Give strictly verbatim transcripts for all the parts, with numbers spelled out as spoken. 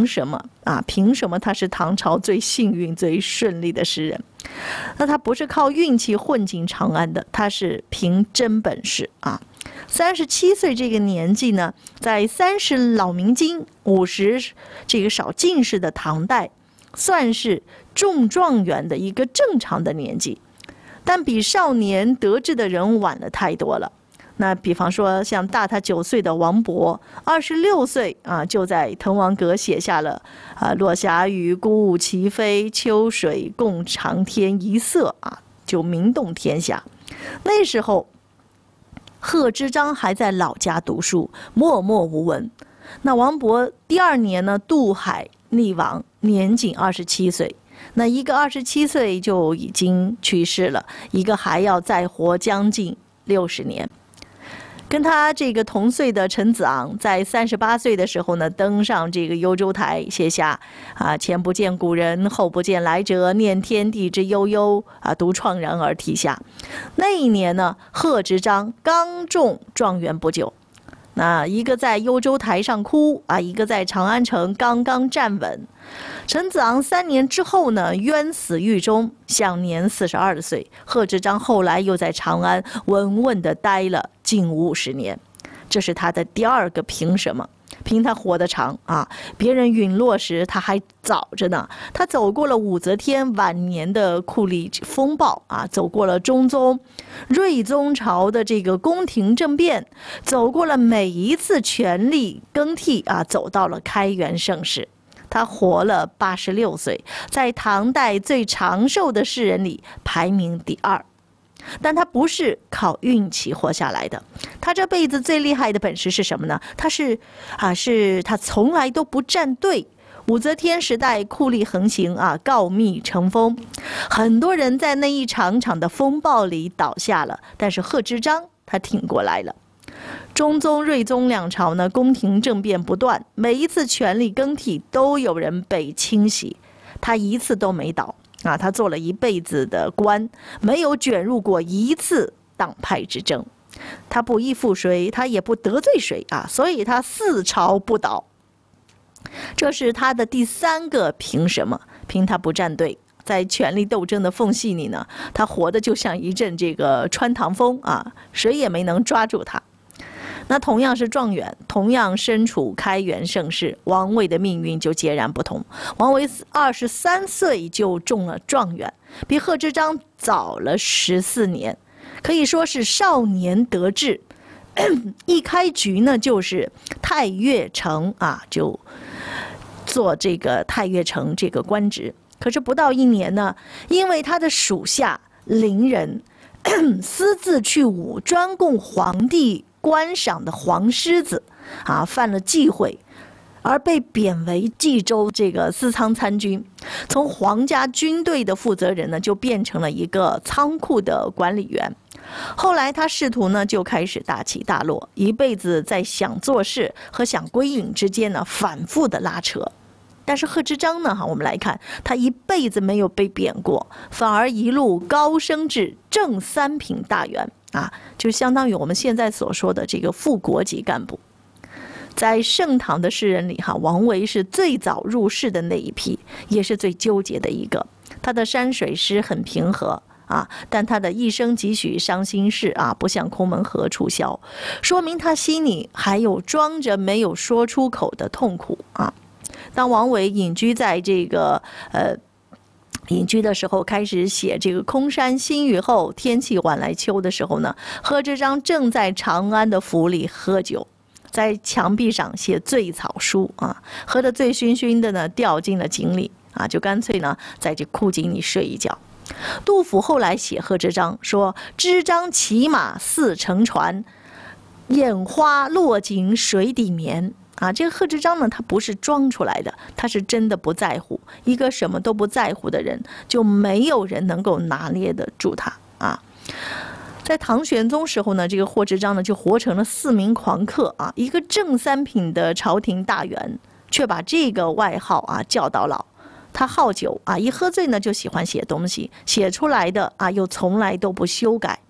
凭什么啊？凭什么他是唐朝最幸运、最顺利的诗人？那他不是靠运气混进长安的，他是凭真本事啊！三十七岁这个年纪呢，在三十老明经、五十这个少进士的唐代，算是中状元的一个正常的年纪，但比少年得志的人晚了太多了。那比方说像大他九岁的王勃，二十六岁啊，就在滕王阁写下了啊“落霞与孤鹜齐飞，秋水共长天一色”啊，就名动天下。那时候贺知章还在老家读书，默默无闻。那王勃第二年呢，渡海溺亡，年仅二十七岁。那一个二十七岁就已经去世了，一个还要再活将近六十年。跟他这个同岁的陈子昂，在三十八岁的时候呢，登上这个幽州台，写下啊“前不见古人，后不见来者，念天地之悠悠啊，独怆然而涕下”。那一年呢，贺知章刚中状元不久，那一个在幽州台上哭啊，一个在长安城刚刚站稳。陈子昂三年之后呢，冤死狱中，享年四十二岁。贺知章后来又在长安稳稳地待了近五十年，这是他的第二个凭什么？凭他活得长啊！别人陨落时他还早着呢，他走过了武则天晚年的酷吏风暴啊，走过了中宗、睿宗朝的这个宫廷政变，走过了每一次权力更替啊，走到了开元盛世。他活了八十六岁，在唐代最长寿的诗人里排名第二。但他不是靠运气活下来的，他这辈子最厉害的本事是什么呢？他是啊，是他从来都不站队。武则天时代酷吏横行啊，告密成风，很多人在那一场场的风暴里倒下了，但是贺知章他挺过来了。中宗、睿宗两朝呢，宫廷政变不断，每一次权力更替都有人被清洗，他一次都没倒啊！他做了一辈子的官，没有卷入过一次党派之争，他不依附谁，他也不得罪谁啊，所以他四朝不倒。这是他的第三个凭什么？凭他不站队。在权力斗争的缝隙里呢，他活得就像一阵这个穿堂风啊，谁也没能抓住他。那同样是状元，同样身处开元盛世，王维的命运就截然不同。王维二十三岁就中了状元，比贺知章早了十四年，可以说是少年得志。一开局呢，就是太岳丞啊，就做这个太岳丞这个官职。可是不到一年呢，因为他的属下伶人私自去舞专供皇帝观赏的黄狮子啊，犯了忌讳，而被贬为冀州这个司仓参军。从皇家军队的负责人呢，就变成了一个仓库的管理员。后来他仕途呢就开始大起大落，一辈子在想做事和想归隐之间呢反复的拉扯。但是贺知章呢，哈，我们来看，他一辈子没有被贬过，反而一路高升至正三品大员啊，就相当于我们现在所说的这个副国级干部。在盛唐的诗人里，哈，王维是最早入仕的那一批，也是最纠结的一个。他的山水诗很平和啊，但他的一生几许伤心事啊，不像空门何处消，说明他心里还有装着没有说出口的痛苦啊。当王维隐居在这个呃隐居的时候，开始写这个空山新雨后，天气晚来秋的时候呢，贺知章正在长安的府里喝酒，在墙壁上写醉草书啊，喝得醉醺醺的呢，掉进了井里啊，就干脆呢在这枯井里睡一觉。杜甫后来写贺知章说：“知章骑马似乘船，眼花落井水底眠。”啊，这个贺知章呢，他不是装出来的，他是真的不在乎。一个什么都不在乎的人，就没有人能够拿捏得住他啊。在唐玄宗时候呢，这个贺知章呢就活成了四名狂客啊，一个正三品的朝廷大员，却把这个外号啊叫到老。他好酒啊，一喝醉呢就喜欢写东西，写出来的啊又从来都不修改。他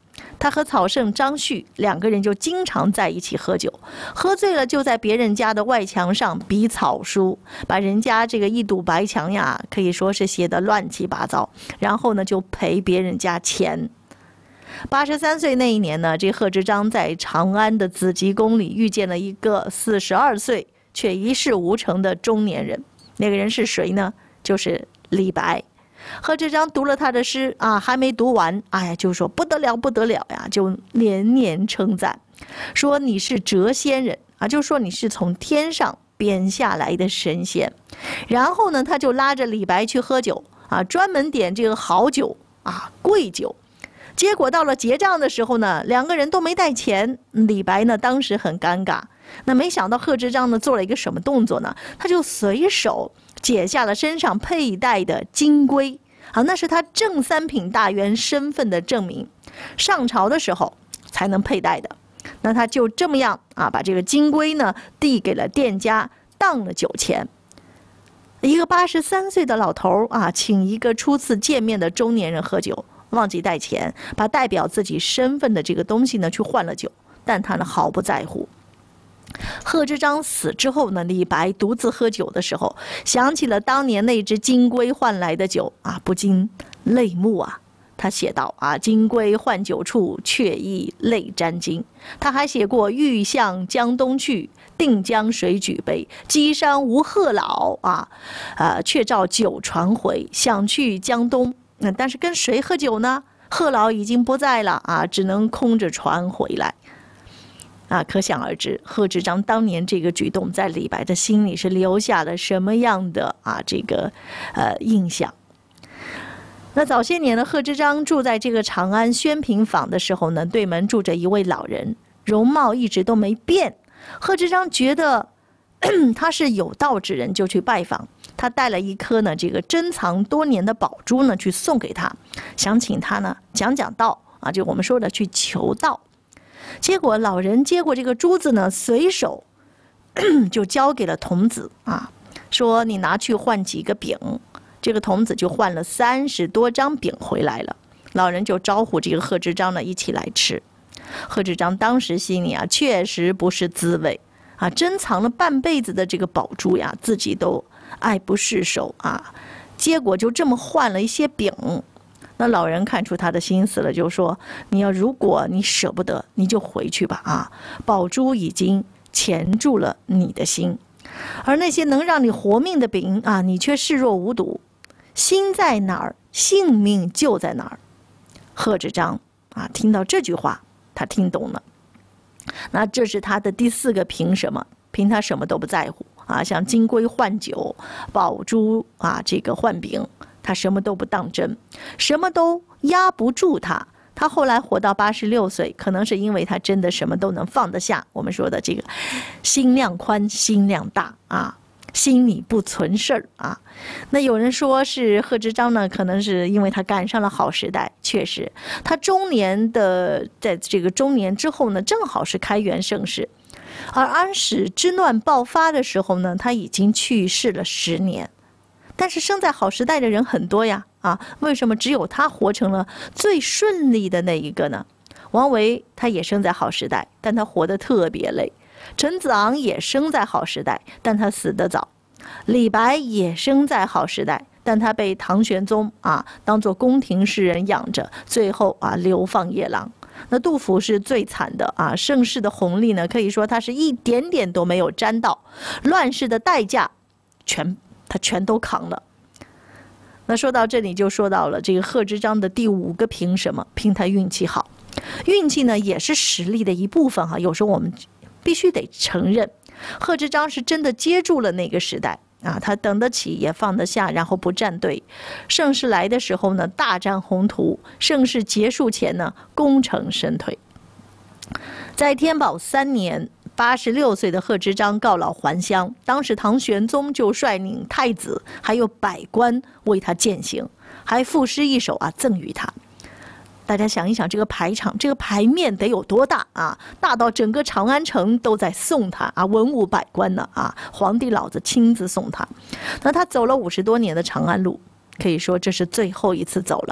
他和草圣张旭两个人就经常在一起喝酒，喝醉了就在别人家的外墙上比草书，把人家这个一堵白墙呀，可以说是写得乱七八糟，然后呢就赔别人家钱。八十三岁那一年呢，这贺知章在长安的紫极宫里遇见了一个四十二岁却一事无成的中年人。那个人是谁呢？就是李白。贺知章读了他的诗啊，还没读完，哎呀，就说不得了不得了呀，就连连称赞，说你是谪仙人啊，就说你是从天上贬下来的神仙。然后呢，他就拉着李白去喝酒啊，专门点这个好酒啊，贵酒。结果到了结账的时候呢，两个人都没带钱。李白呢，当时很尴尬。那没想到贺知章呢，做了一个什么动作呢？他就随手解下了身上佩戴的金龟啊，那是他正三品大员身份的证明，上朝的时候才能佩戴的。那他就这么样啊，把这个金龟呢递给了店家，当了酒钱。一个八十三岁的老头啊，请一个初次见面的中年人喝酒。忘记带钱，把代表自己身份的这个东西呢去换了酒，但他呢毫不在乎。贺知章死之后呢，李白独自喝酒的时候，想起了当年那只金龟换来的酒啊，不禁泪目啊。他写道啊，金龟换酒处，却亦泪沾襟。他还写过欲向江东去，定江水举杯，击山无贺老啊，呃，却照酒船回，想去江东。那但是跟谁喝酒呢？贺老已经不在了啊，只能空着船回来啊。可想而知，贺知章当年这个举动在李白的心里是留下了什么样的啊这个呃印象。那早些年呢，贺知章住在这个长安宣平坊的时候呢，对门住着一位老人，容貌一直都没变。贺知章觉得他是有道之人，就去拜访。他带了一颗呢这个珍藏多年的宝珠呢去送给他，想请他呢讲讲道啊，就我们说的去求道。结果老人接过这个珠子呢，随手就交给了童子啊，说你拿去换几个饼。这个童子就换了三十多张饼回来了。老人就招呼这个贺知章呢一起来吃。贺知章当时心里啊确实不是滋味啊，珍藏了半辈子的这个宝珠呀，自己都爱不释手啊，结果就这么换了一些饼。那老人看出他的心思了，就说你要如果你舍不得，你就回去吧啊，宝珠已经钳住了你的心，而那些能让你活命的饼啊，你却视若无睹。心在哪儿，性命就在哪儿。贺知章啊，听到这句话，他听懂了。那这是他的第四个凭什么？凭他什么都不在乎啊，像金龟换酒，宝珠啊，这个换饼，他什么都不当真，什么都压不住他。他后来活到八十六岁，可能是因为他真的什么都能放得下。我们说的这个心量宽，心量大啊，心里不存事儿啊。那有人说是贺知章呢，可能是因为他赶上了好时代。确实，他中年的在这个中年之后呢，正好是开元盛世。而安史之乱爆发的时候呢，他已经去世了十年。但是生在好时代的人很多呀，啊，为什么只有他活成了最顺利的那一个呢？王维他也生在好时代，但他活得特别累。陈子昂也生在好时代，但他死得早。李白也生在好时代，但他被唐玄宗啊当作宫廷诗人养着，最后啊流放夜郎。那杜甫是最惨的啊，盛世的红利呢，可以说他是一点点都没有沾到，乱世的代价全他全都扛了。那说到这里，就说到了这个贺知章的第五个凭什么？凭他运气好。运气呢也是实力的一部分哈，有时候我们必须得承认，贺知章是真的接住了那个时代啊，他等得起也放得下，然后不站队。盛世来的时候呢，大展宏图；盛世结束前呢，功成身退。在天宝三年，八十六岁的贺知章告老还乡，当时唐玄宗就率领太子还有百官为他饯行，还赋诗一首啊赠予他。大家想一想，这个排场，这个牌面得有多大啊？大到整个长安城都在送他啊，文武百官呢啊，皇帝老子亲自送他。那他走了五十多年的长安路，可以说这是最后一次走了。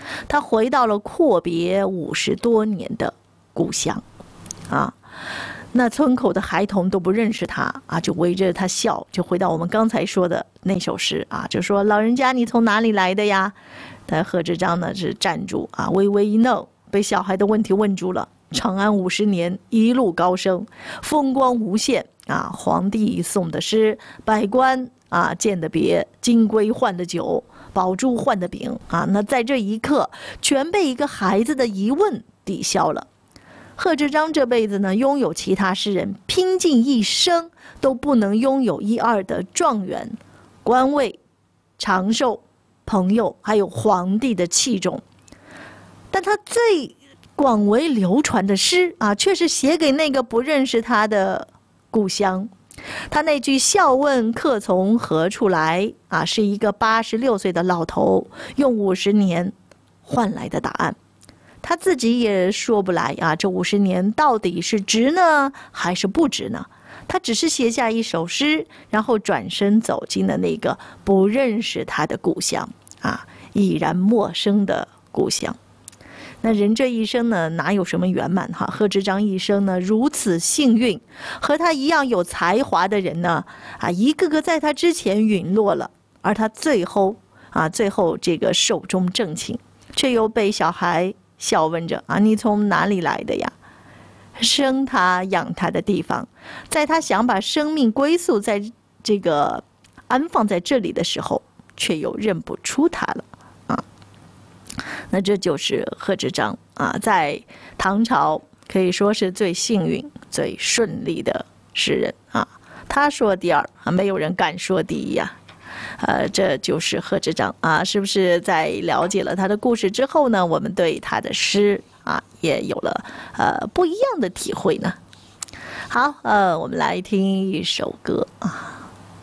他回到了阔别五十多年的故乡，啊，那村口的孩童都不认识他啊，就围着他笑，就回到我们刚才说的那首诗啊，就说老人家你从哪里来的呀？但贺知章呢是站住啊，微微一愣，被小孩的问题问住了。长安五十年，一路高升，风光无限啊！皇帝送的诗，百官啊见的别，金龟换的酒，宝珠换的饼啊！那在这一刻，全被一个孩子的疑问抵消了。贺知章这辈子呢，拥有其他诗人拼尽一生都不能拥有一二的状元、官位、长寿、朋友，还有皇帝的器重，但他最广为流传的诗啊，却是写给那个不认识他的故乡。他那句笑问客从何处来啊，是一个八十六岁的老头用五十年换来的答案。他自己也说不来啊，这五十年到底是值呢，还是不值呢？他只是写下一首诗，然后转身走进了那个不认识他的故乡啊，已然陌生的故乡。那人这一生呢，哪有什么圆满哈？贺知章一生呢如此幸运，和他一样有才华的人呢，啊，一个个在他之前陨落了，而他最后啊，最后这个寿终正寝，却又被小孩笑问着啊，你从哪里来的呀？生他养他的地方，在他想把生命归宿在这个安放在这里的时候，却又认不出他了。那这就是贺知章啊，在唐朝可以说是最幸运、最顺利的诗人啊。他说第二啊，没有人敢说第一啊。呃，这就是贺知章啊，是不是在了解了他的故事之后呢，我们对他的诗啊也有了呃不一样的体会呢？好，呃，我们来听一首歌啊。